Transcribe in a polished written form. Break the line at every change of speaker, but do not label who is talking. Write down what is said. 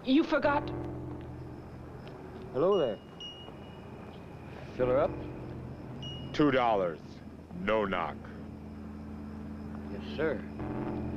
You forgot.
Hello there. Fill her up?
$2. No knock.
Yes, sir.